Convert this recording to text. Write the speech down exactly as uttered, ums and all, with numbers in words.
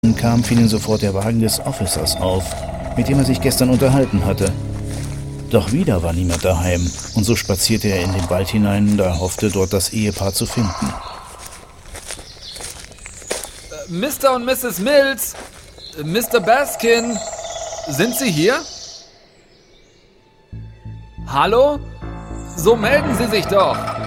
kam, fiel ihm sofort der Wagen des Officers auf, mit dem er sich gestern unterhalten hatte. Doch wieder war niemand daheim, und so spazierte er in den Wald hinein, da hoffte, dort das Ehepaar zu finden. Mister und Misses Mills, Mister Baskin, sind Sie hier? Hallo? So melden Sie sich doch!